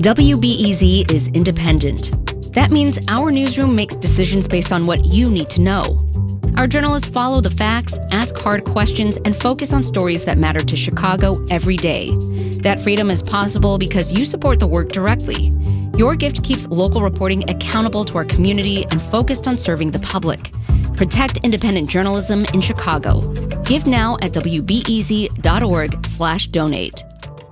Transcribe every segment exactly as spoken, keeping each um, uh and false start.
W B E Z is independent. That means our newsroom makes decisions based on what you need to know. Our journalists follow the facts, ask hard questions, and focus on stories that matter to Chicago every day. That freedom is possible because you support the work directly. Your gift keeps local reporting accountable to our community and focused on serving the public. Protect independent journalism in Chicago. Give now at W B E Z dot org slash donate.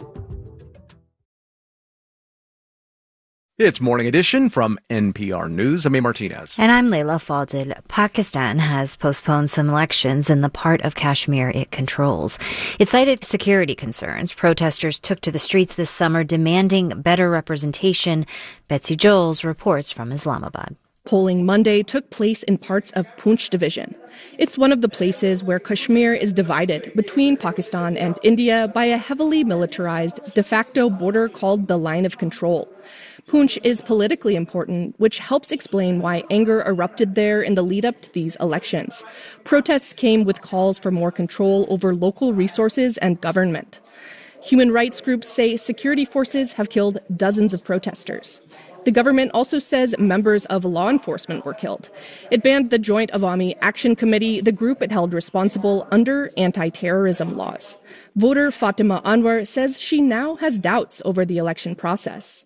It's Morning Edition from N P R News. I'm A. Martinez. And I'm Leila Fadil. Pakistan has postponed some elections in the part of Kashmir it controls. It cited security concerns. Protesters took to the streets this summer demanding better representation. Betsy Joels reports from Islamabad. Polling Monday took place in parts of Poonch division. It's one of the places where Kashmir is divided between Pakistan and India by a heavily militarized de facto border called the Line of Control. Poonch is politically important, which helps explain why anger erupted there in the lead-up to these elections. Protests came with calls for more control over local resources and government. Human rights groups say security forces have killed dozens of protesters. The government also says members of law enforcement were killed. It banned the Joint Awami Action Committee, the group it held responsible under anti-terrorism laws. Voter Fatima Anwar says she now has doubts over the election process.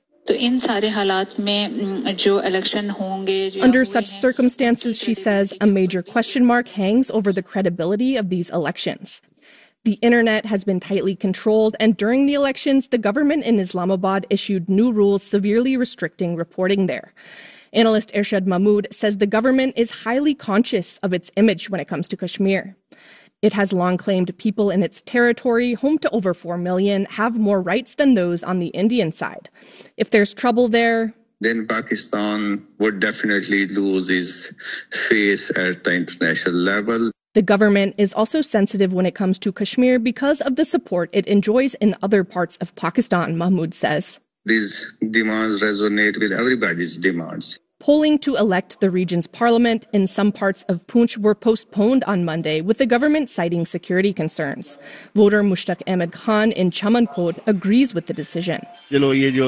Under such circumstances, she says, a major question mark hangs over the credibility of these elections. The internet has been tightly controlled, and during the elections, the government in Islamabad issued new rules severely restricting reporting there. Analyst Irshad Mahmood says the government is highly conscious of its image when it comes to Kashmir. It has long claimed people in its territory, home to over four million, have more rights than those on the Indian side. If there's trouble there, then Pakistan would definitely lose its face at the international level. The government is also sensitive when it comes to Kashmir because of the support it enjoys in other parts of Pakistan, Mahmood says. These demands resonate with everybody's demands. Polling to elect the region's parliament in some parts of Poonch were postponed on Monday, with the government citing security concerns. Voter Mushtaq Ahmed Khan in Chamankot agrees with the decision. Given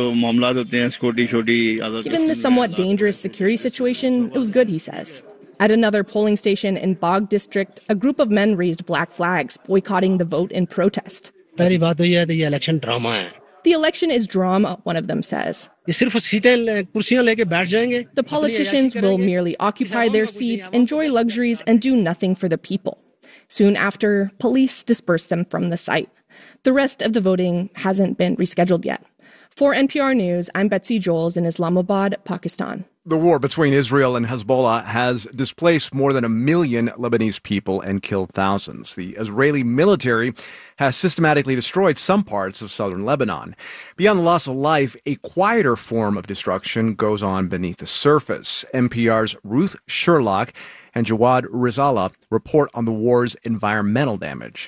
the somewhat dangerous security situation, it was good, he says. At another polling station in Bagh district, a group of men raised black flags, boycotting the vote in protest. The election is drama, one of them says. The politicians will merely occupy their seats, enjoy luxuries, and do nothing for the people. Soon after, police dispersed them from the site. The rest of the voting hasn't been rescheduled yet. For N P R News, I'm Betsy Joels in Islamabad, Pakistan. The war between Israel and Hezbollah has displaced more than a million Lebanese people and killed thousands. The Israeli military has systematically destroyed some parts of southern Lebanon. Beyond the loss of life, a quieter form of destruction goes on beneath the surface. N P R's Ruth Sherlock and Jawad Rizala report on the war's environmental damage.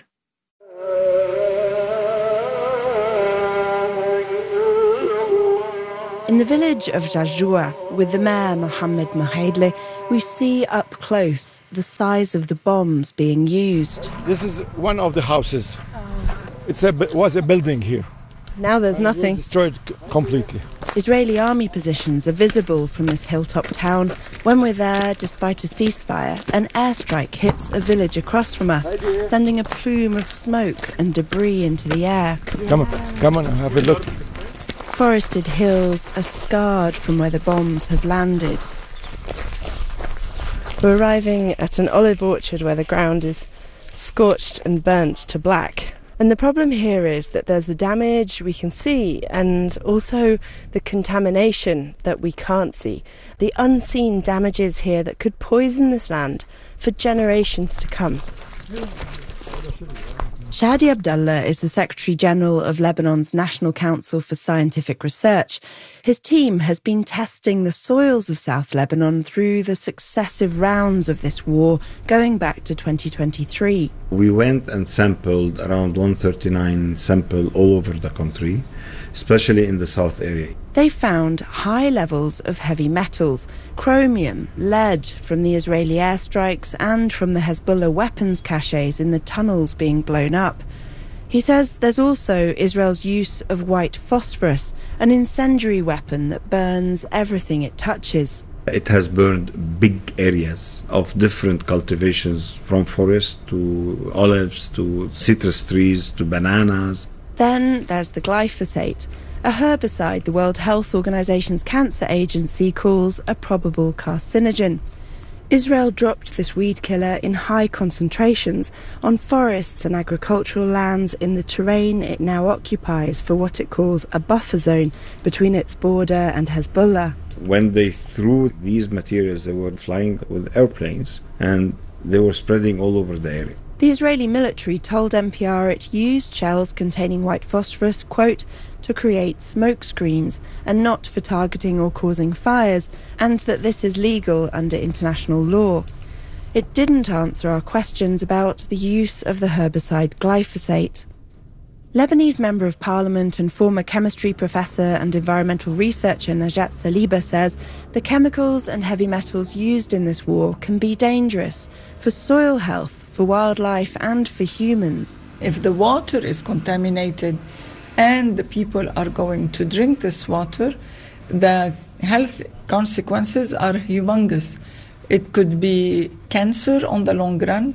In the village of Jajua, with the mayor Mohammed Mohaidle, we see up close the size of the bombs being used. This is one of the houses. It's a, it was a building here. Now there's nothing. It was destroyed completely. Israeli army positions are visible from this hilltop town. When we're there, despite a ceasefire, an airstrike hits a village across from us, sending a plume of smoke and debris into the air. Come on, come on, have a look. Forested hills are scarred from where the bombs have landed. We're arriving at an olive orchard where the ground is scorched and burnt to black. And the problem here is that there's the damage we can see and also the contamination that we can't see. The unseen damages here that could poison this land for generations to come. Shadi Abdallah is the Secretary-General of Lebanon's National Council for Scientific Research. His team has been testing the soils of South Lebanon through the successive rounds of this war, going back to twenty twenty-three. We went and sampled around one hundred thirty-nine samples all over the country, especially in the south area. They found high levels of heavy metals, chromium, lead from the Israeli airstrikes and from the Hezbollah weapons caches in the tunnels being blown up. He says there's also Israel's use of white phosphorus, an incendiary weapon that burns everything it touches. It has burned big areas of different cultivations, from forest to olives to citrus trees to bananas. Then there's the glyphosate, a herbicide the World Health Organization's cancer agency calls a probable carcinogen. Israel dropped this weed killer in high concentrations on forests and agricultural lands in the terrain it now occupies for what it calls a buffer zone between its border and Hezbollah. When they threw these materials, they were flying with airplanes and they were spreading all over the area. The Israeli military told N P R it used shells containing white phosphorus, quote, to create smoke screens and not for targeting or causing fires, and that this is legal under international law. It didn't answer our questions about the use of the herbicide glyphosate. Lebanese Member of Parliament and former chemistry professor and environmental researcher Najat Saliba says the chemicals and heavy metals used in this war can be dangerous for soil health, for wildlife and for humans. If the water is contaminated and the people are going to drink this water, the health consequences are humongous. It could be cancer on the long run.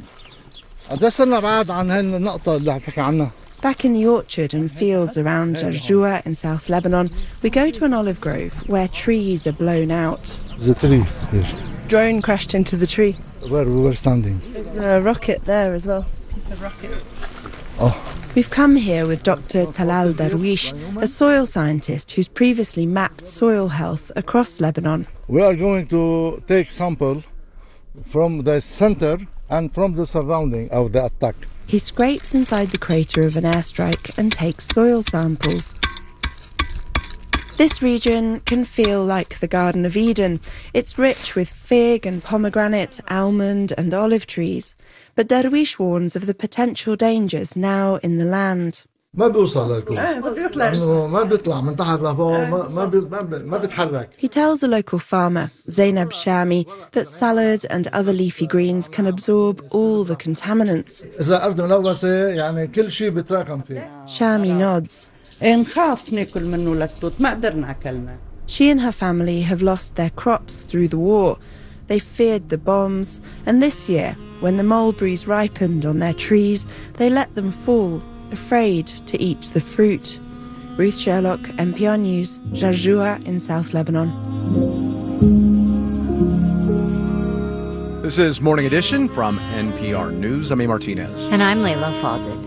Back in the orchard and fields around Jarjua in South Lebanon, we go to an olive grove where trees are blown out. The tree here. Drone crashed into the tree. Where we were standing. A rocket there as well. Piece of rocket. Oh. We've come here with Doctor Talal Darwish, a soil scientist who's previously mapped soil health across Lebanon. We are going to take sample from the center and from the surrounding of the attack. He scrapes inside the crater of an airstrike and takes soil samples. This region can feel like the Garden of Eden. It's rich with fig and pomegranate, almond and olive trees. But Darwish warns of the potential dangers now in the land. He tells a local farmer, Zainab Shami, that salad and other leafy greens can absorb all the contaminants. Shami nods. She and her family have lost their crops through the war. They feared the bombs, and this year, when the mulberries ripened on their trees, they let them fall, afraid to eat the fruit. Ruth Sherlock, N P R News, Jarjua in South Lebanon. This is Morning Edition from N P R News. I'm A. Martinez. And I'm Layla Falded.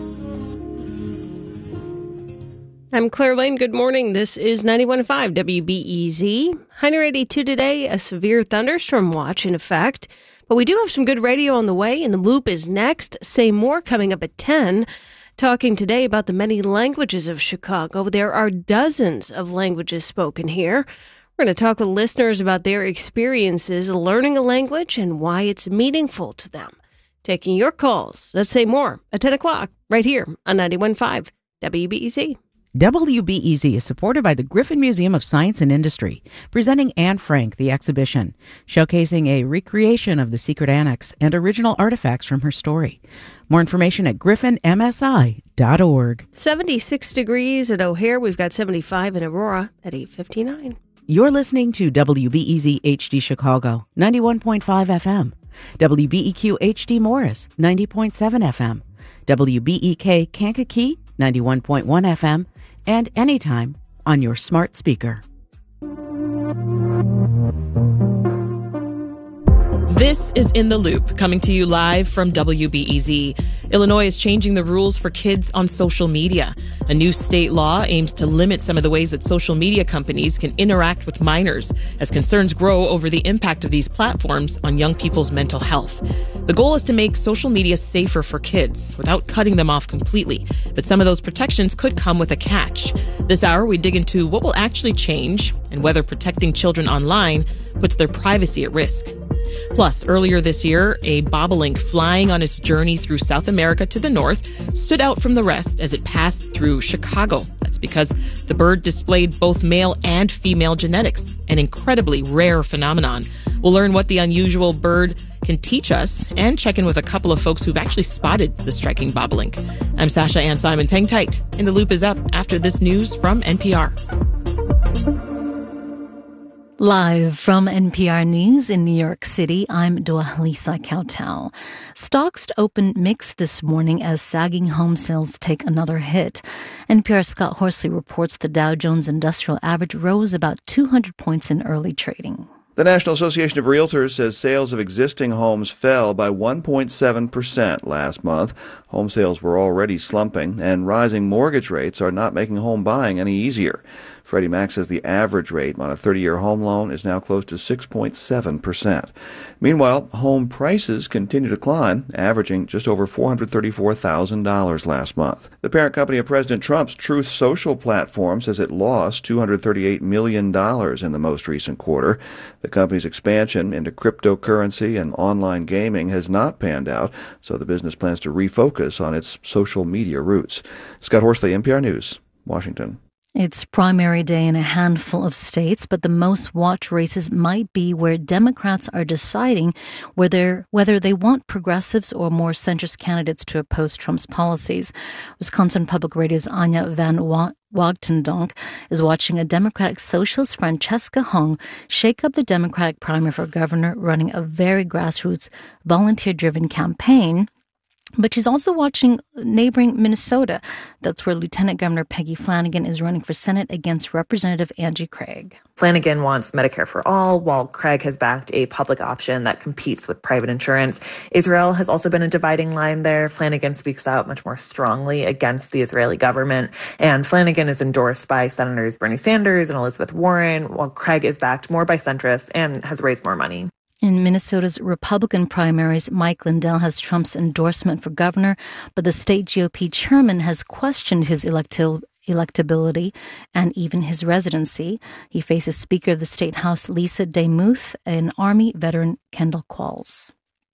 I'm Claire Lane. Good morning. This is ninety-one point five W B E Z. High near eighty-two today, a severe thunderstorm watch in effect. But we do have some good radio on the way, and The Loop is next. Say More coming up at ten. Talking today about the many languages of Chicago. There are dozens of languages spoken here. We're going to talk with listeners about their experiences learning a language and why it's meaningful to them. Taking your calls. Let's Say More at ten o'clock right here on ninety-one point five W B E Z. W B E Z is supported by the Griffin Museum of Science and Industry, presenting Anne Frank, the exhibition, showcasing a recreation of the secret annex and original artifacts from her story. More information at griffin m s i dot org. seventy-six degrees at O'Hare. We've got seventy-five in Aurora at eight fifty-nine. You're listening to W B E Z H D Chicago, ninety-one point five F M. W B E Q H D Morris, ninety point seven F M. W B E K Kankakee, ninety-one point one F M. And anytime on your smart speaker. This is In the Loop, coming to you live from W B E Z. Illinois is changing the rules for kids on social media. A new state law aims to limit some of the ways that social media companies can interact with minors as concerns grow over the impact of these platforms on young people's mental health. The goal is to make social media safer for kids without cutting them off completely. But some of those protections could come with a catch. This hour, we dig into what will actually change and whether protecting children online puts their privacy at risk. Plus, earlier this year, a bobolink flying on its journey through South America to the north stood out from the rest as it passed through Chicago. That's because the bird displayed both male and female genetics, an incredibly rare phenomenon. We'll learn what the unusual bird can teach us and check in with a couple of folks who've actually spotted the striking bobolink. I'm Sasha Ann Simons. Hang tight. And the Loop is up after this news from N P R. Live from N P R News in New York City, I'm Dua Lisa Kautal. Stocks opened mixed this morning as sagging home sales take another hit. N P R's Scott Horsley reports the Dow Jones Industrial Average rose about two hundred points in early trading. The National Association of Realtors says sales of existing homes fell by one point seven percent last month. Home sales were already slumping, and rising mortgage rates are not making home buying any easier. Freddie Mac says the average rate on a thirty-year home loan is now close to six point seven percent. Meanwhile, home prices continue to climb, averaging just over four hundred thirty-four thousand dollars last month. The parent company of President Trump's Truth Social platform says it lost two hundred thirty-eight million dollars in the most recent quarter. The company's expansion into cryptocurrency and online gaming has not panned out, so the business plans to refocus on its social media roots. Scott Horsley, N P R News, Washington. It's primary day in a handful of states, but the most watched races might be where Democrats are deciding whether whether they want progressives or more centrist candidates to oppose Trump's policies. Wisconsin Public Radio's Anya Van Wagtendonk is watching a Democratic socialist, Francesca Hong, shake up the Democratic primary for governor, running a very grassroots, volunteer-driven campaign. But she's also watching neighboring Minnesota. That's where Lieutenant Governor Peggy Flanagan is running for Senate against Representative Angie Craig. Flanagan wants Medicare for all, while Craig has backed a public option that competes with private insurance. Israel has also been a dividing line there. Flanagan speaks out much more strongly against the Israeli government. And Flanagan is endorsed by Senators Bernie Sanders and Elizabeth Warren, while Craig is backed more by centrists and has raised more money. In Minnesota's Republican primaries, Mike Lindell has Trump's endorsement for governor, but the state G O P chairman has questioned his electil- electability and even his residency. He faces Speaker of the State House Lisa DeMuth and Army veteran Kendall Qualls.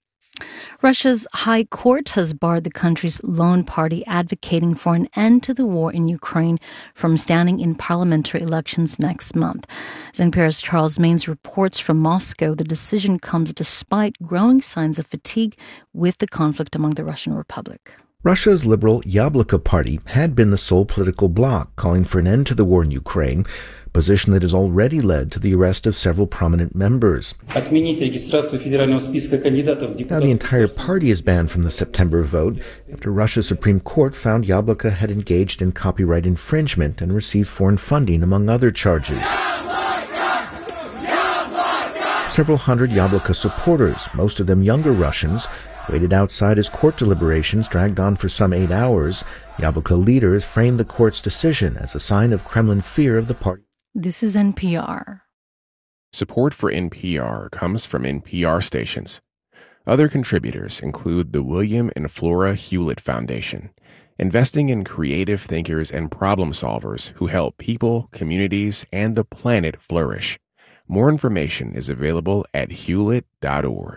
Russia's high court has barred the country's lone party advocating for an end to the war in Ukraine from standing in parliamentary elections next month. As N P R's Charles Maines reports from Moscow, the decision comes despite growing signs of fatigue with the conflict among the Russian Republic. Russia's liberal Yabloko party had been the sole political bloc calling for an end to the war in Ukraine, a position that has already led to the arrest of several prominent members. Now the entire party is banned from the September vote after Russia's Supreme Court found Yabloko had engaged in copyright infringement and received foreign funding, among other charges. Several hundred Yabloko supporters, most of them younger Russians, waited outside as court deliberations dragged on for some eight hours. Yabloko leaders framed the court's decision as a sign of Kremlin fear of the party. This is N P R. Support for N P R comes from N P R stations. Other contributors include the William and Flora Hewlett Foundation, investing in creative thinkers and problem solvers who help people, communities, and the planet flourish. More information is available at hewlett dot org.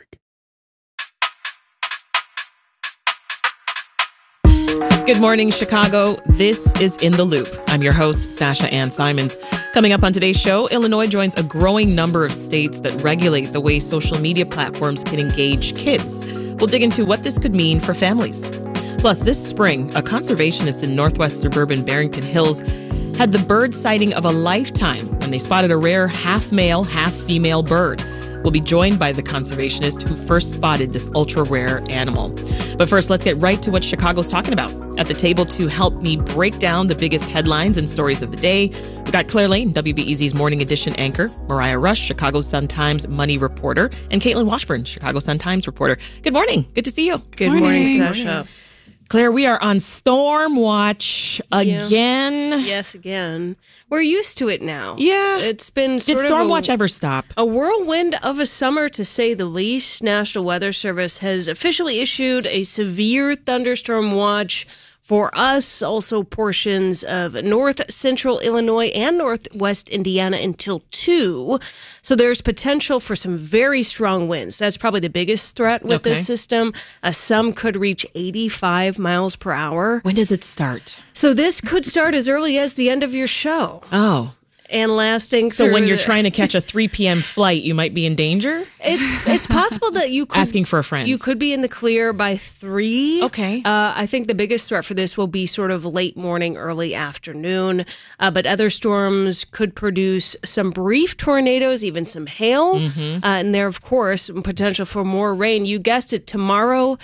Good morning, Chicago. This is In the Loop. I'm your host, Sasha Ann Simons. Coming up on today's show, Illinois joins a growing number of states that regulate the way social media platforms can engage kids. We'll dig into what this could mean for families. Plus, this spring, a conservationist in northwest suburban Barrington Hills had the bird sighting of a lifetime when they spotted a rare half-male, half-female bird. We'll be joined by the conservationist who first spotted this ultra-rare animal. But first, let's get right to what Chicago's talking about. At the table to help me break down the biggest headlines and stories of the day, we've got Claire Lane, W B E Z's Morning Edition anchor, Mariah Rush, Chicago Sun-Times money reporter, and Caitlin Washburn, Chicago Sun-Times reporter. Good morning. Good to see you. Good morning, morning Sasha. Claire, we are on storm watch again. Yeah. Yes, again. We're used to it now. Yeah. It's been sort Did storm of a, watch ever stop? A whirlwind of a summer, to say the least. National Weather Service has officially issued a severe thunderstorm watch for us, also portions of north central Illinois and northwest Indiana until two. So there's potential for some very strong winds. That's probably the biggest threat with okay. this system. Uh, some could reach eighty-five miles per hour. When does it start? So this could start as early as the end of your show. Oh. and lasting. So when through you're the- trying to catch a three p.m. flight, you might be in danger? It's it's possible that you could asking for a friend. You could be in the clear by three. Okay. Uh, I think the biggest threat for this will be sort of late morning, early afternoon. Uh, but other storms could produce some brief tornadoes, even some hail, Mhm. uh, and there, of course, potential for more rain. You guessed it, tomorrow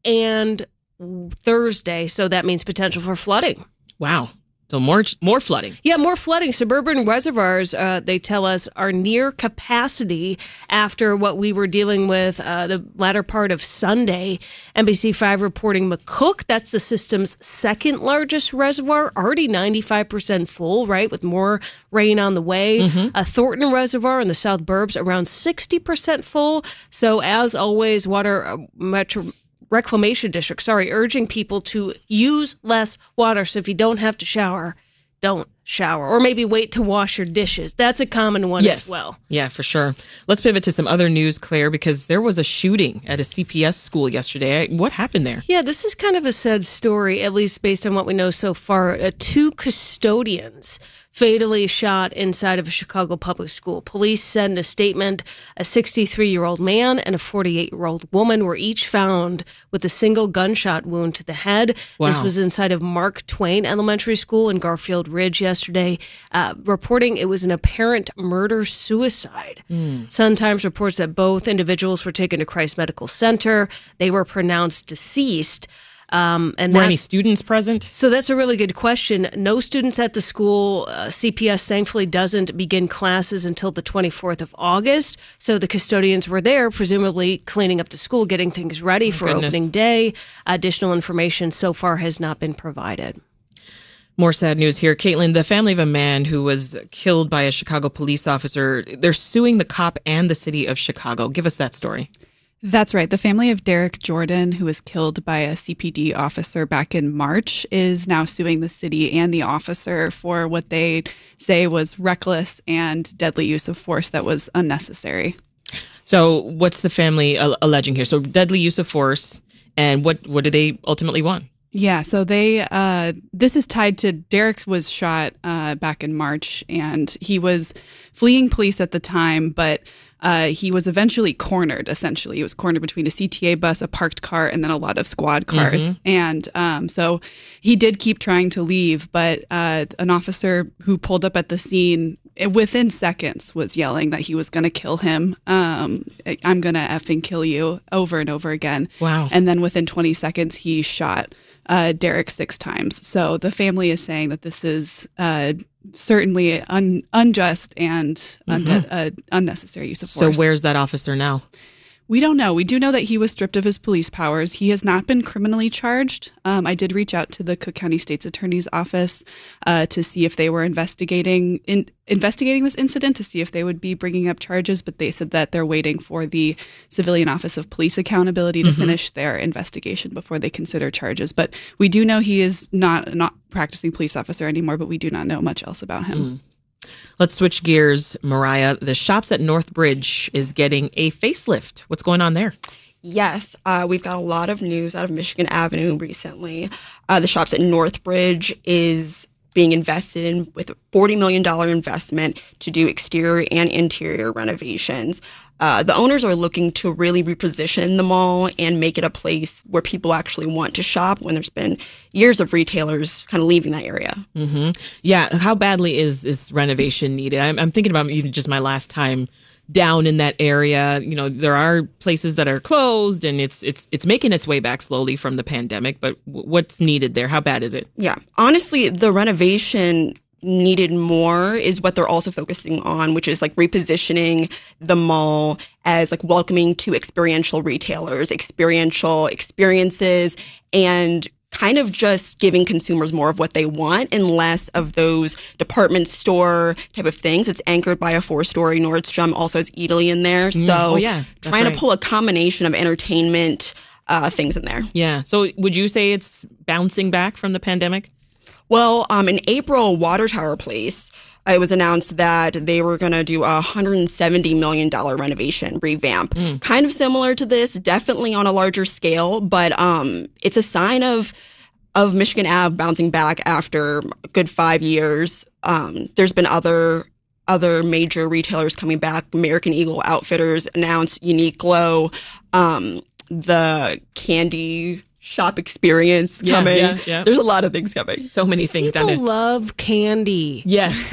and Thursday. So that means potential for flooding. Wow. So more more flooding. Yeah, more flooding. Suburban reservoirs, uh, they tell us, are near capacity after what we were dealing with uh, the latter part of Sunday. N B C five reporting McCook, that's the system's second largest reservoir, already ninety-five percent full, right, with more rain on the way. Mm-hmm. Uh, Thornton Reservoir in the South Burbs, around sixty percent full. So as always, Water uh, Metro... Reclamation District, sorry, urging people to use less water. So if you don't have to shower, don't shower. Or maybe wait to wash your dishes. That's a common one Yes. as well. Yeah, for sure. Let's pivot to some other news, Claire, because there was a shooting at a C P S school yesterday. What happened there? Yeah, this is kind of a sad story, at least based on what we know so far. Uh, two custodians fatally shot inside of a Chicago public school. Police said in a statement a sixty-three-year-old man and a forty-eight-year-old woman were each found with a single gunshot wound to the head. Wow. This was inside of Mark Twain Elementary School in Garfield Ridge yesterday, uh, reporting it was an apparent murder-suicide. Mm. Sun-Times reports that both individuals were taken to Christ Medical Center. They were pronounced deceased. Um, and Were any that's- students present? So that's a really good question. No students at the school. Uh, C P S thankfully doesn't begin classes until the twenty-fourth of August. So the custodians were there, presumably cleaning up the school, getting things ready for goodness. opening day. Additional information so far has not been provided. More sad news here. Caitlin, the family of a man who was killed by a Chicago police officer, they're suing the cop and the city of Chicago. Give us that story. That's right. The family of Derek Jordan, who was killed by a C P D officer back in March, is now suing the city and the officer for what they say was reckless and deadly use of force that was unnecessary. So what's the family uh, alleging here? So deadly use of force, and what, what do they ultimately want? Yeah, so they, uh, this is tied to Derek was shot uh, back in March, and he was fleeing police at the time, but uh, he was eventually cornered, essentially. He was cornered between a C T A bus, a parked car, and then a lot of squad cars. Mhm. And um, so he did keep trying to leave, but uh, an officer who pulled up at the scene within seconds was yelling that he was going to kill him. Um, I'm going to effing kill you, over and over again. Wow. And then within twenty seconds, he shot uh, Derek six times. So the family is saying that this is uh, certainly un- unjust and Mhm. unde- uh, unnecessary use of So force. where's that officer now? We don't know. We do know that he was stripped of his police powers. He has not been criminally charged. Um, I did reach out to the Cook County State's Attorney's Office uh, to see if they were investigating in, investigating this incident, to see if they would be bringing up charges, but they said that they're waiting for the Civilian Office of Police Accountability to Mhm. finish their investigation before they consider charges. But we do know he is not not practicing police officer anymore, but we do not know much else about him. Mm. Let's switch gears, Mariah. The Shops at Northbridge is getting a facelift. What's going on there? Yes, uh, we've got a lot of news out of Michigan Avenue recently. Uh, the Shops at Northbridge is being invested in with a forty million dollars investment to do exterior and interior renovations. Uh, the owners are looking to really reposition the mall and make it a place where people actually want to shop when there's been years of retailers kind of leaving that area. Mm-hmm. Yeah. How badly is is renovation needed? I'm, I'm thinking about even just my last time down in that area. You know, there are places that are closed, and it's it's it's making its way back slowly from the pandemic. But w- what's needed there? How bad is it? Yeah, honestly, the renovation needed more is what they're also focusing on, which is like repositioning the mall as like welcoming to experiential retailers, experiential experiences, and kind of just giving consumers more of what they want and less of those department store type of things. It's anchored by a four-story Nordstrom, also has Eataly in there. Mm, So oh yeah, that's trying right. to pull a combination of entertainment uh, things in there. Yeah. So would you say it's bouncing back from the pandemic? Well, um, in April, Water Tower Place, it was announced that they were going to do a one hundred seventy million dollars renovation revamp. Mm. Kind of similar to this, definitely on a larger scale, but um, it's a sign of of Michigan Ave bouncing back after a good five years. Um, there's been other other major retailers coming back. American Eagle Outfitters announced Uniqlo, um, the candy shop experience Yeah, coming. yeah, yeah. There's a lot of things coming. So many things People down there. love candy. Yes.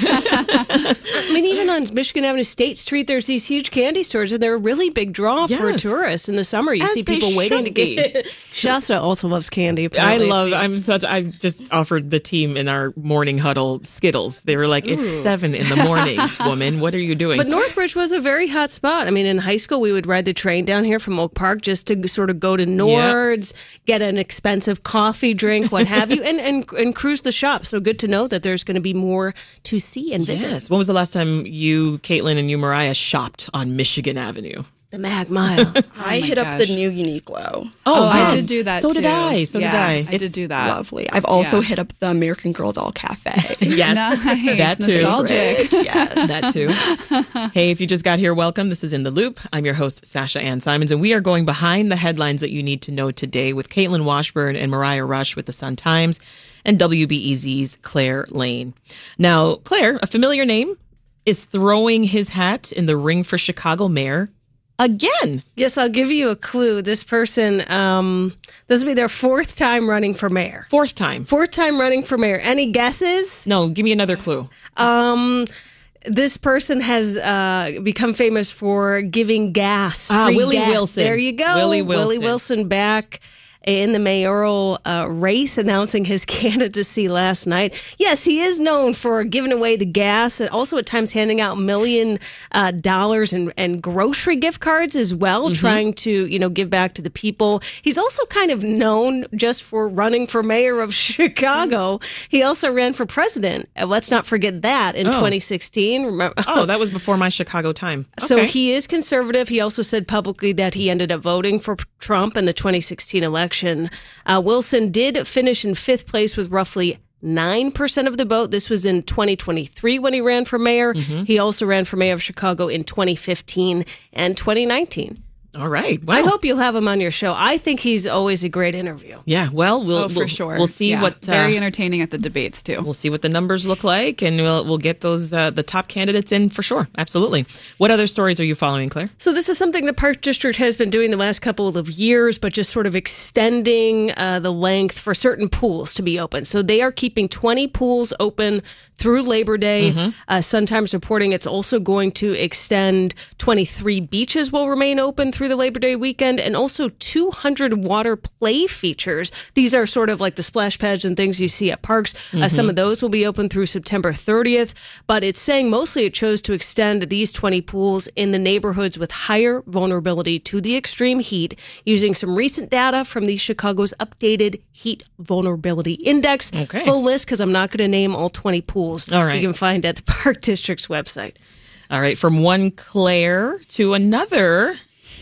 I mean, even on Michigan Avenue, State Street, there's these huge candy stores, and they're a really big draw for Yes. tourists in the summer. You As see they people waiting to should be. get. Shasta also loves candy. I apparently, it love, seems. I'm such, I just offered the team in our morning huddle Skittles. They were like, it's Ooh. seven in the morning, woman. What are you doing? But Northbridge was a very hot spot. I mean, in high school, we would ride the train down here from Oak Park just to sort of go to Nord's, get an expensive coffee drink, what have you, and, and, and cruise the shop. So good to know that there's going to be more to see and visit. Yes. When was the last time you, Caitlin, and you, Mariah, shopped on Michigan Avenue? The Mag Mile. I hit up the new Uniqlo. Oh, I yes. did do that So too. did I. So Yeah, did I. I It's did do that. lovely. I've also Yeah. hit up the American Girl Doll Cafe. Yes, Nice. that too. Nostalgic. Yes. That too. Hey, if you just got here, welcome. This is In the Loop. I'm your host, Sasha Ann Simons, and we are going behind the headlines that you need to know today with Caitlin Washburn and Mariah Rush with the Sun-Times and W B E Z's Claire Lane. Now, Claire, a familiar name, is throwing his hat in the ring for Chicago mayor again. Yes, I'll give you a clue. This person, um, this will be their fourth time running for mayor. Fourth time. Fourth time running for mayor. Any guesses? No, give me another clue. Um, this person has uh, become famous for giving gas. Ah, free Willie gas. Wilson. There you go. Willie Wilson. Willie Wilson back in the mayoral uh, race, announcing his candidacy last night. Yes, he is known for giving away the gas and also at times handing out million uh, dollars and, and grocery gift cards as well, Mm-hmm. trying to, you know, give back to the people. He's also kind of known just for running for mayor of Chicago. He also ran for president. Uh, let's not forget that in Oh. twenty sixteen. Remember? Oh, that was before my Chicago time. So Okay. he is conservative. He also said publicly that he ended up voting for Trump in the twenty sixteen election. Uh, Wilson did finish in fifth place with roughly nine percent of the vote. This was in twenty twenty-three when he ran for mayor. Mm-hmm. He also ran for mayor of Chicago in twenty fifteen and twenty nineteen. All right. Wow. I hope you'll have him on your show. I think he's always a great interview. Yeah, well, we'll Oh, for we'll, sure. We'll see Yeah. what uh, very entertaining at the debates too. We'll see what the numbers look like, and we'll we'll get those uh, the top candidates in for sure. Absolutely. What other stories are you following, Claire? So this is something the Park District has been doing the last couple of years, but just sort of extending uh, the length for certain pools to be open. So they are keeping twenty pools open through Labor Day. Mm-hmm. Uh, Sun-Times reporting it's also going to extend twenty-three beaches will remain open through the Labor Day weekend, and also two hundred water play features. These are sort of like the splash pads and things you see at parks. Mm-hmm. Uh, some of those will be open through September thirtieth, but it's saying mostly it chose to extend these twenty pools in the neighborhoods with higher vulnerability to the extreme heat, using some recent data from the Chicago's updated heat vulnerability index. Okay. Full list, because I'm not going to name all twenty pools. All right. You can find at the Park District's website. All right, from one Claire to another.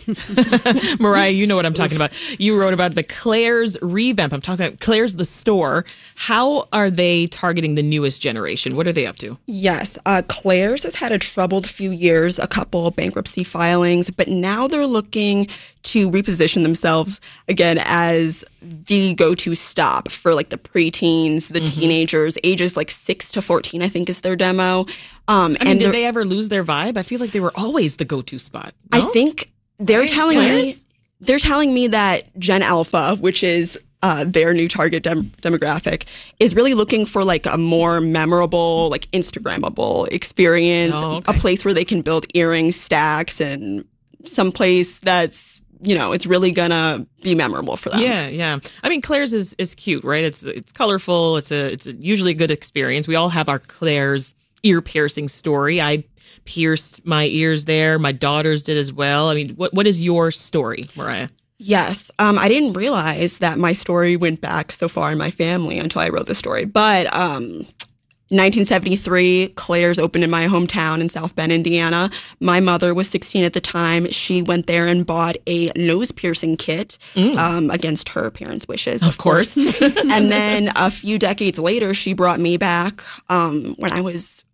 Mariah, you know what I'm talking about. You wrote about the Claire's revamp. I'm talking about Claire's the store. How are they targeting the newest generation? What are they up to? Yes, uh, Claire's has had a troubled few years, a couple bankruptcy filings, but now they're looking to reposition themselves again as the go-to stop for like the preteens, the Mm-hmm. teenagers, ages like six to fourteen, I think is their demo. Um, I mean, and did they're- they ever lose their vibe? I feel like they were always the go-to spot. I No? think they're Right, telling me Claire's? they're telling me that Gen Alpha, which is uh, their new target dem- demographic, is really looking for like a more memorable, like Instagrammable experience, Oh, okay. a place where they can build earring stacks and some place that's, you know, it's really gonna be memorable for them. Yeah, yeah. I mean, Claire's is, is cute, right? It's it's colorful. It's a it's a usually a good experience. We all have our Claire's ear piercing story. I pierced my ears there. My daughters did as well. I mean, what what is your story, Mariah? Yes. Um, I didn't realize that my story went back so far in my family until I wrote the story. But um, nineteen seventy-three, Claire's opened in my hometown in South Bend, Indiana. My mother was sixteen at the time. She went there and bought a nose piercing kit Mm. um, against her parents' wishes. Of course. And then a few decades later, she brought me back um, when I was a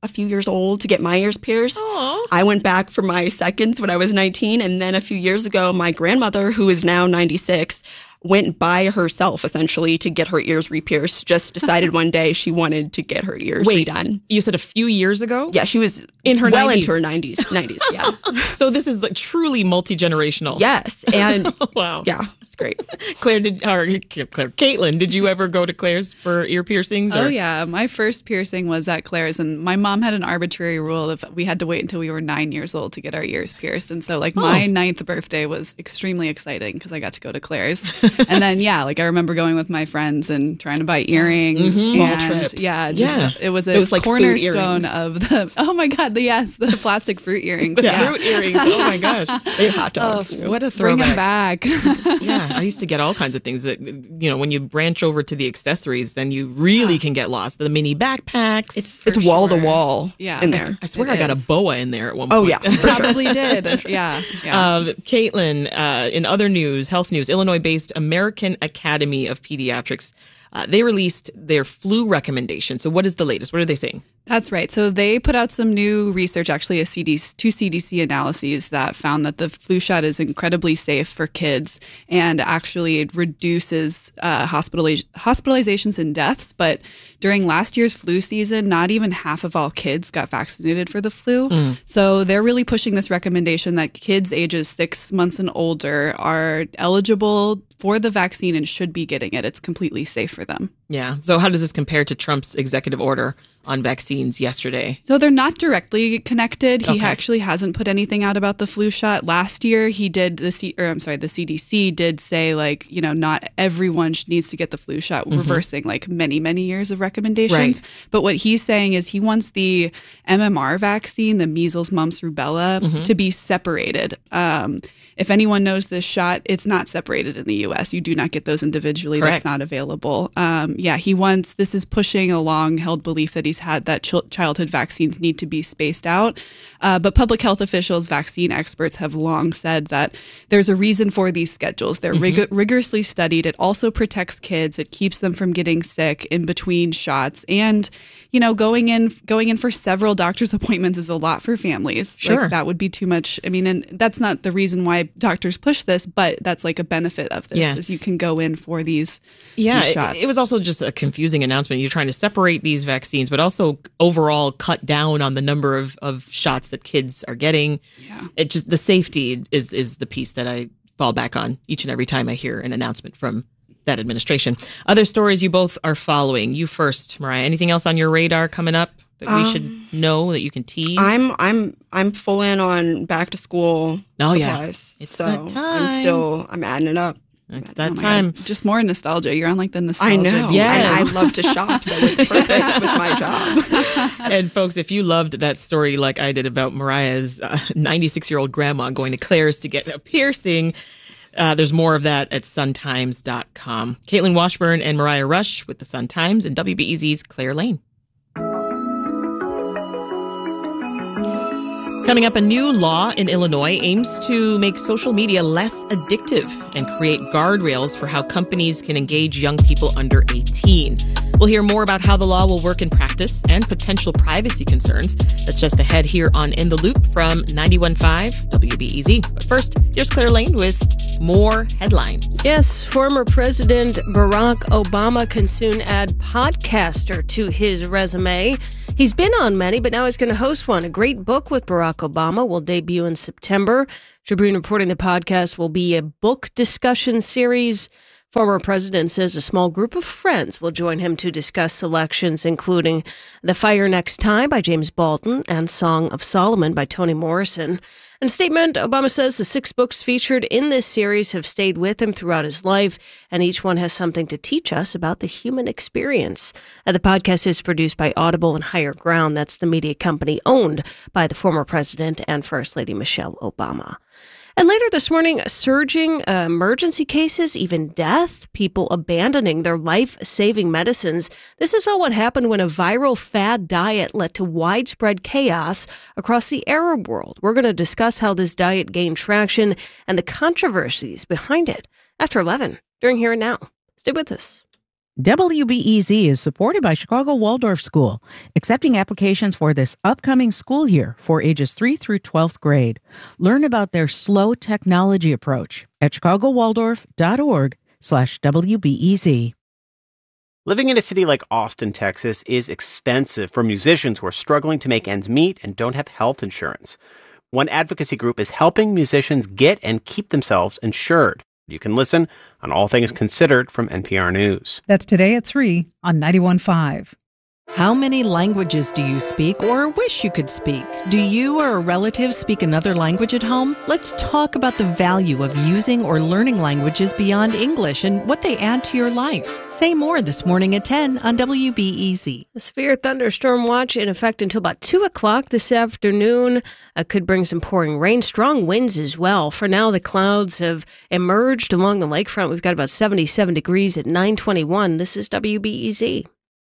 a few years old to get my ears pierced. Aww. I went back for my seconds when I was nineteen. And then a few years ago, my grandmother, who is now ninety-six, went by herself essentially to get her ears re-pierced. Just decided one day she wanted to get her ears Wait, redone. You said a few years ago? Yeah, she was in her well nineties. into her nineties. nineties, yeah. So this is like truly multi-generational. Yes, and wow, yeah, it's great. Claire did, or Claire, Caitlin, did you ever go to Claire's for ear piercings? Or? Oh yeah, my first piercing was at Claire's, and my mom had an arbitrary rule of we had to wait until we were nine years old to get our ears pierced, and so like Oh. my ninth birthday was extremely exciting because I got to go to Claire's, and then yeah, like I remember going with my friends and trying to buy earrings, Mhm. Mall and trips. yeah, just, Yeah. it was a Those, like, food cornerstone earrings. of the oh my god, the yes, the plastic fruit earrings, The yeah. fruit earrings. Oh my gosh. They hot dogs. Oh, What a bring them throwback. back. Yeah, I used to get all kinds of things that, you know, when you branch over to the accessories, then you really can get lost. The mini backpacks. It's it's wall to wall Yeah. in there. I swear It I got a is. boa in there at one Oh, point. yeah, for sure. Probably did. Yeah. yeah. Um, Caitlin, uh, in other news, health news, Illinois-based American Academy of Pediatrics, uh, they released their flu recommendation. So what is the latest? What are they saying? That's right. So they put out some new research, actually, a C D C, two C D C analyses that found that the flu shot is incredibly safe for kids and actually it reduces uh, hospitaliz- hospitalizations and deaths. But during last year's flu season, not even half of all kids got vaccinated for the flu. Mm. So they're really pushing this recommendation that kids ages six months and older are eligible for the vaccine and should be getting it. It's completely safe for them. Yeah. So how does this compare to Trump's executive order on vaccines yesterday? So they're not directly connected. He Okay. actually hasn't put anything out about the flu shot. Last year, he did the C, or I'm sorry, the C D C did say like, you know, not everyone sh- needs to get the flu shot, Mhm. reversing like many, many years of recommendations. Right. But what he's saying is he wants the M M R vaccine, the measles, mumps, rubella, Mhm. to be separated. Um, if anyone knows this shot, it's not separated in the U S. You do not get those individually. Correct. That's not available. Um, yeah, he wants, this is pushing a long held belief that he's had that ch- childhood vaccines need to be spaced out. Uh, but public health officials, vaccine experts have long said that there's a reason for these schedules. They're rig- Mhm. rigorously studied. It also protects kids. It keeps them from getting sick in between shots. And, you know, going in, going in for several doctor's appointments is a lot for families. Sure. Like, that would be too much. I mean, and that's not the reason why doctors push this, but that's like a benefit of this Yeah. is you can go in for these, Yeah, these it, shots. it was also just a confusing announcement. You're trying to separate these vaccines, but also overall cut down on the number of, of shots that kids are getting. Yeah. It just the safety is is the piece that I fall back on each and every time I hear an announcement from that administration. Other stories you both are following. You first, Mariah. Anything else on your radar coming up that we Um, should know that you can tease? I'm I'm I'm full in on back to school Oh, yeah. supplies. It's so that time. I'm still I'm adding it up. It's Oh that my time. God. Just more nostalgia. You're on like the nostalgia. I know. Yes. And I love to shop, so it's perfect with my job. And folks, if you loved that story like I did about Mariah's ninety-six-year-old grandma going to Claire's to get a piercing, uh, there's more of that at sun times dot com. Caitlin Washburn and Mariah Rush with the Sun Times and W B E Z's Claire Lane. Coming up, a new law in Illinois aims to make social media less addictive and create guardrails for how companies can engage young people under eighteen. We'll hear more about how the law will work in practice and potential privacy concerns. That's just ahead here on In the Loop from ninety-one point five W B E Z. But first, here's Claire Lane with more headlines. Yes, former President Barack Obama can soon add podcaster to his resume. He's been on many, but now he's going to host one. A great book with Barack Obama will debut in September. Tribune reporting the podcast will be a book discussion series. Former president says a small group of friends will join him to discuss selections, including The Fire Next Time by James Baldwin and Song of Solomon by Toni Morrison. In a statement, Obama says the six books featured in this series have stayed with him throughout his life, and each one has something to teach us about the human experience. And the podcast is produced by Audible and Higher Ground. That's the media company owned by the former president and First Lady Michelle Obama. And later this morning, surging uh, emergency cases, even death, people abandoning their life-saving medicines. This is all what happened when a viral fad diet led to widespread chaos across the Arab world. We're going to discuss how this diet gained traction and the controversies behind it after eleven during Here and Now. Stay with us. W B E Z is supported by Chicago Waldorf School, accepting applications for this upcoming school year for ages three through twelfth grade. Learn about their slow technology approach at chicagowaldorf.org slash WBEZ. Living in a city like Austin, Texas is expensive for musicians who are struggling to make ends meet and don't have health insurance. One advocacy group is helping musicians get and keep themselves insured. You can listen on All Things Considered from N P R News. That's today at three on ninety-one point five. How many languages do you speak or wish you could speak? Do you or a relative speak another language at home? Let's talk about the value of using or learning languages beyond English and what they add to your life. Say more this morning at ten on W B E Z. A severe thunderstorm watch in effect until about two o'clock this afternoon. Uh, could bring some pouring rain, strong winds as well. For now, the clouds have emerged along the lakefront. We've got about seventy-seven degrees at nine twenty-one. This is W B E Z.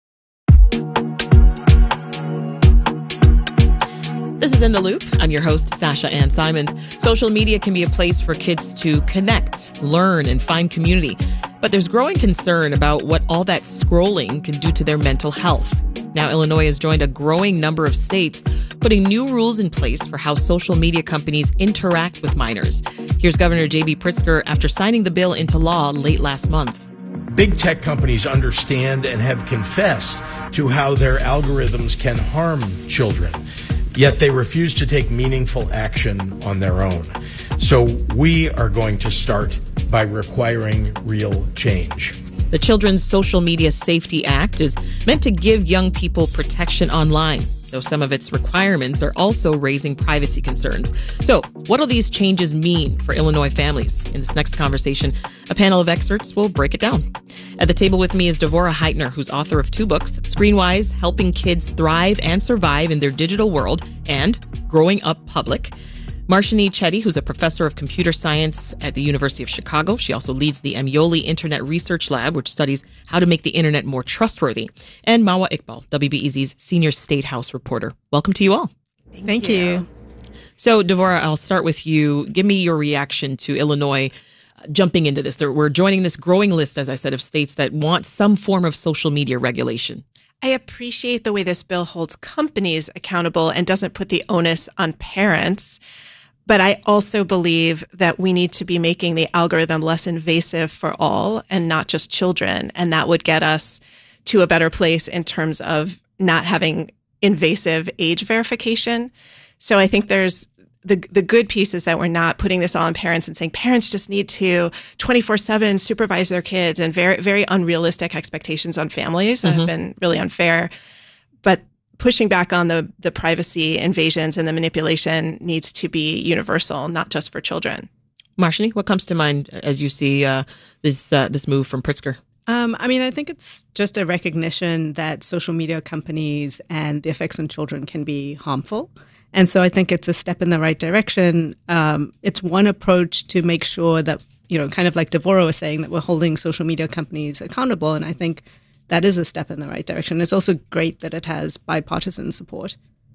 This is In the Loop. I'm your host, Sasha Ann Simons. Social media can be a place for kids to connect, learn, and find community. But there's growing concern about what all that scrolling can do to their mental health. Now, Illinois has joined a growing number of states putting new rules in place for how social media companies interact with minors. Here's Governor J B Pritzker after signing the bill into law late last month. Big tech companies understand and have confessed to how their algorithms can harm children. Yet they refuse to take meaningful action on their own. So we are going to start by requiring real change. The Children's Social Media Safety Act is meant to give young people protection online, though some of its requirements are also raising privacy concerns. So what will these changes mean for Illinois families? In this next conversation, a panel of experts will break it down. At the table with me is Devora Heitner, who's author of two books, Screenwise, Helping Kids Thrive and Survive in Their Digital World, and Growing Up Public. Marshini Chetty, who's a professor of computer science at the University of Chicago. She also leads the Amyoli Internet Research Lab, which studies how to make the internet more trustworthy. And Mawa Iqbal, W B E Z's senior State House reporter. Welcome to you all. Thank, Thank you. you. So, Devora, I'll start with you. Give me your reaction to Illinois jumping into this. We're joining this growing list, as I said, of states that want some form of social media regulation. I appreciate the way this bill holds companies accountable and doesn't put the onus on parents. But I also believe that we need to be making the algorithm less invasive for all and not just children. And that would get us to a better place in terms of not having invasive age verification. So I think there's the the good piece is that we're not putting this all on parents and saying parents just need to twenty-four seven supervise their kids, and very, very unrealistic expectations on families that mm-hmm. have been really unfair. But pushing back on the, the privacy invasions and the manipulation needs to be universal, not just for children. Marshini, what comes to mind as you see uh, this uh, this move from Pritzker? Um, I mean, I think it's just a recognition that social media companies and the effects on children can be harmful. And so I think it's a step in the right direction. Um, it's one approach to make sure that, you know, kind of like Devora was saying, that we're holding social media companies accountable. And I think that is a step in the right direction. It's also great that it has bipartisan support.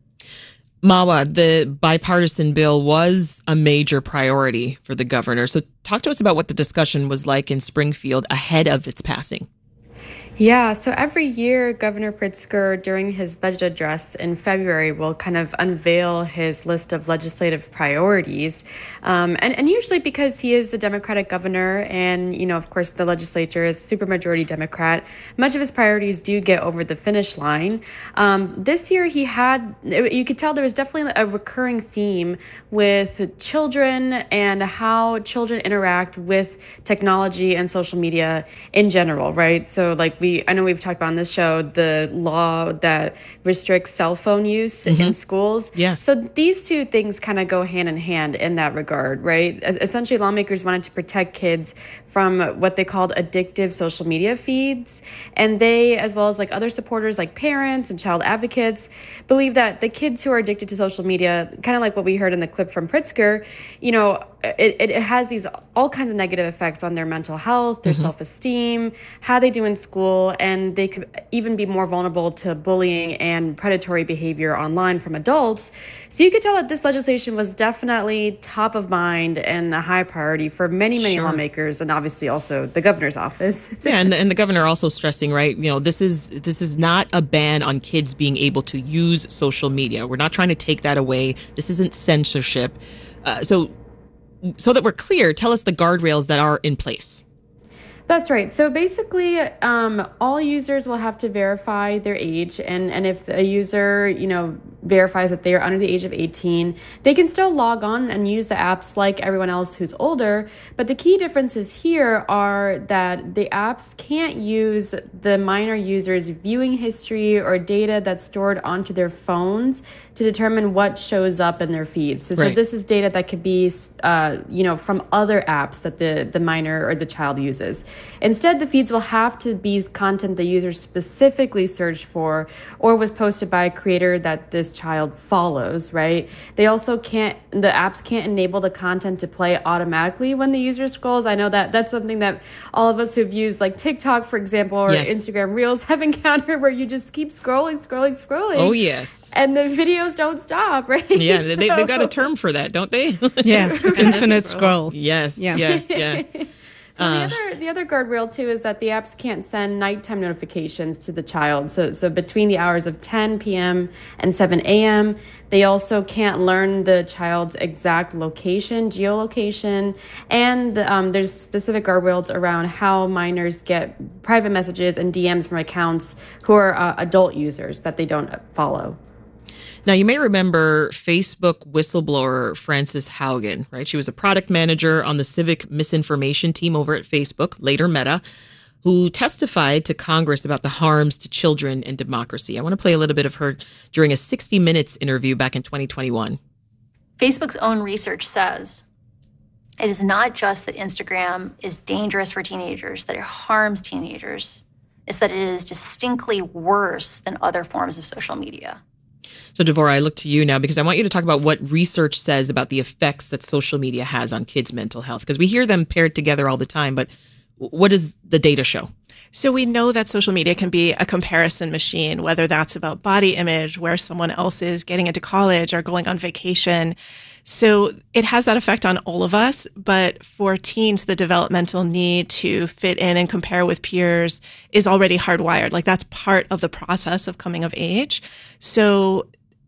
Mawa, the bipartisan bill was a major priority for the governor. So talk to us about what the discussion was like in Springfield ahead of its passing. Yeah, so every year, Governor Pritzker, during his budget address in February, will kind of unveil his list of legislative priorities. Um, and, and usually because he is a Democratic governor and, you know, of course, the legislature is supermajority Democrat, much of his priorities do get over the finish line. Um, this year, he had, you could tell there was definitely a recurring theme with children and how children interact with technology and social media in general, right? So like we, I know we've talked about on this show, the law that restricts cell phone use mm-hmm. in schools. Yes. So these two things kind of go hand in hand in that regard, right? Essentially, lawmakers wanted to protect kids from what they called addictive social media feeds. And they, as well as like other supporters like parents and child advocates, believe that the kids who are addicted to social media, kind of like what we heard in the clip from Pritzker, you know, it, it has these all kinds of negative effects on their mental health, their mm-hmm. self-esteem, how they do in school, and they could even be more vulnerable to bullying and predatory behavior online from adults. So you could tell that this legislation was definitely top of mind and a high priority for many, many Sure. lawmakers, and obviously obviously also the governor's office. Yeah, and the, and the governor also stressing, right, you know, this is this is not a ban on kids being able to use social media. We're not trying to take that away. This isn't censorship. Uh, so, so that we're clear, tell us the guardrails that are in place. That's right. So basically, um, all users will have to verify their age. And, and if a user, you know, verifies that they are under the age of eighteen, they can still log on and use the apps like everyone else who's older. But the key differences here are that the apps can't use the minor user's viewing history or data that's stored onto their phones to determine what shows up in their feeds. So, right. so this is data that could be, uh, you know, from other apps that the, the minor or the child uses. Instead, the feeds will have to be content the user specifically searched for or was posted by a creator that this child follows, right? They also can't, the apps can't enable the content to play automatically when the user scrolls. I know that that's something that all of us who've used like TikTok, for example, or yes. Instagram Reels have encountered, where you just keep scrolling, scrolling, scrolling. Oh, yes. And the video don't stop, right? Yeah, so. they, they've got a term for that, don't they? Yeah, it's infinite scroll. Yes, yeah, yeah. yeah. So uh, the other the other guardrail too is that the apps can't send nighttime notifications to the child. So so between the hours of ten p.m. and seven a.m., they also can't learn the child's exact location, geolocation, and um, there's specific guardrails around how minors get private messages and D Ms from accounts who are uh, adult users that they don't follow. Now, you may remember Facebook whistleblower Frances Haugen, right? She was a product manager on the civic misinformation team over at Facebook, later Meta, who testified to Congress about the harms to children and democracy. I want to play a little bit of her during a sixty minutes interview back in twenty twenty-one. Facebook's own research says it is not just that Instagram is dangerous for teenagers, that it harms teenagers. It's that it is distinctly worse than other forms of social media. So, Devorah, I look to you now because I want you to talk about what research says about the effects that social media has on kids' mental health, because we hear them paired together all the time. But what does the data show? So we know that social media can be a comparison machine, whether that's about body image, where someone else is getting into college or going on vacation. So it has that effect on all of us. But for teens, the developmental need to fit in and compare with peers is already hardwired. Like that's part of the process of coming of age. So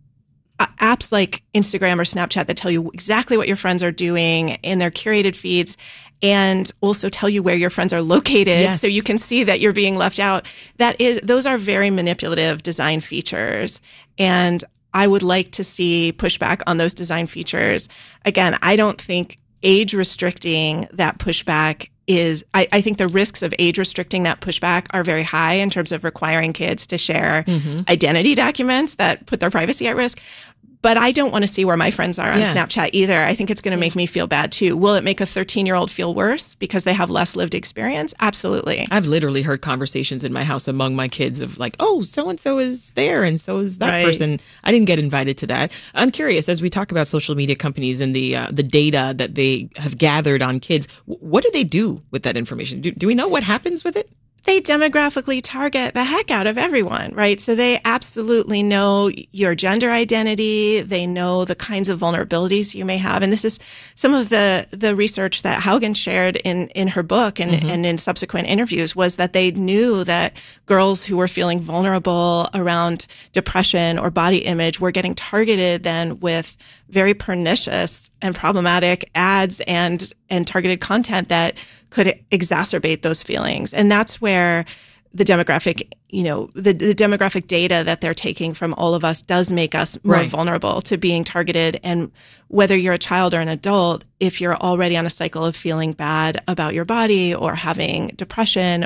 apps like Instagram or Snapchat that tell you exactly what your friends are doing in their curated feeds and also tell you where your friends are located, yes. so you can see that you're being left out. That is, those are very manipulative design features. And I would like to see pushback on those design features. Again, I don't think age restricting that pushback is, I, I think the risks of age restricting that pushback are very high in terms of requiring kids to share mm-hmm. identity documents that put their privacy at risk. But I don't want to see where my friends are on yeah. Snapchat either. I think it's going to make me feel bad too. Will it make a thirteen-year-old feel worse because they have less lived experience? Absolutely. I've literally heard conversations in my house among my kids of like, oh, so-and-so is there and so is that right. person. I didn't get invited to that. I'm curious, as we talk about social media companies and the uh, the data that they have gathered on kids, what do they do with that information? Do, do we know what happens with it? They demographically target the heck out of everyone, right? So they absolutely know your gender identity. They know the kinds of vulnerabilities you may have. And this is some of the, the research that Haugen shared in, in her book and, mm-hmm. and in subsequent interviews was that they knew that girls who were feeling vulnerable around depression or body image were getting targeted then with very pernicious and problematic ads and, and targeted content that could exacerbate those feelings. And that's where the demographic, you know, the, the demographic data that they're taking from all of us does make us more right. vulnerable to being targeted. And whether you're a child or an adult, if you're already on a cycle of feeling bad about your body or having depression